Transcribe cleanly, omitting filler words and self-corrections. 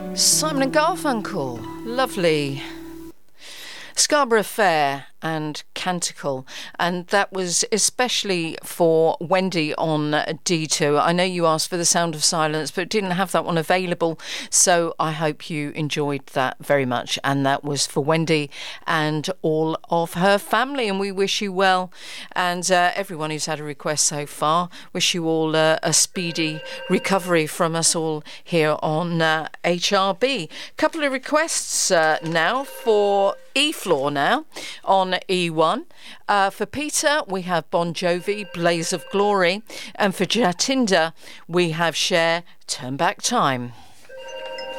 Simon and Garfunkel, lovely. Scarborough Fair and Canticle, and that was especially for Wendy on D2. I know you asked for The Sound of Silence, but didn't have that one available, so I hope you enjoyed that very much. And that was for Wendy and all of her family, and we wish you well. And everyone who's had a request so far, wish you all a speedy recovery from us all here on HRB. Couple of requests now for E-Floor now on E1. For Peter, we have Bon Jovi, Blaze of Glory. And for Jatinder, we have Cher, Turn Back Time.